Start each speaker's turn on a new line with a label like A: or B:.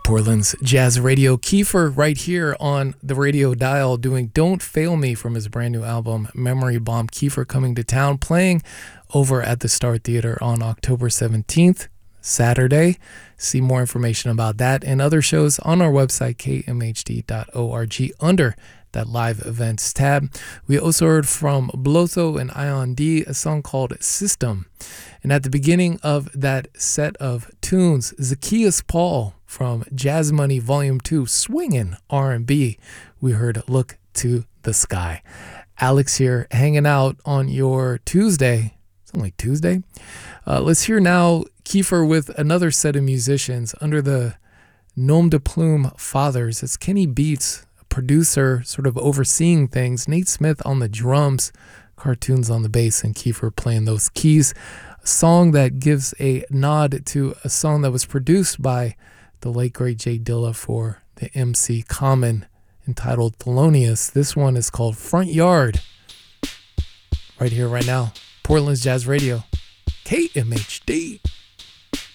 A: Portland's Jazz Radio. Kiefer right here on the radio dial doing Don't Fail Me from his brand new album, Memory Bomb. Kiefer coming to town, playing over at the Star Theater on October 17th, Saturday. See more information about that and other shows on our website, kmhd.org, under that live events tab. We also heard from Blotho and Ion D, a song called System. And at the beginning of that set of tunes, Zacchaeus Paul from Jazz Money Volume 2, swinging R&B. We heard Look to the Sky. Alex here, hanging out on your Tuesday. It's only Tuesday. Let's hear now Kiefer with another set of musicians under the Nom de Plume Fathers. It's Kenny Beats, a producer, sort of overseeing things. Nate Smith on the drums, Cartoons on the bass, and Kiefer playing those keys. A song that gives a nod to a song that was produced by the late great Jay Dilla for the MC Common, entitled Thelonious. This one is called Front Yard. Right here, right now. Portland's Jazz Radio. KMHD.